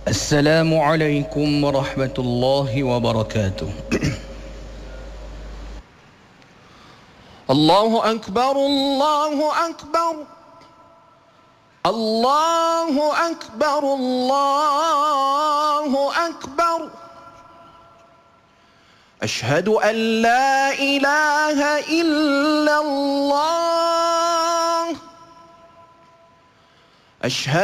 السلام عليكم ورحمة الله وبركاته. الله أكبر الله أكبر الله أكبر الله أكبر. أشهد أن لا إله إلا الله. أشهد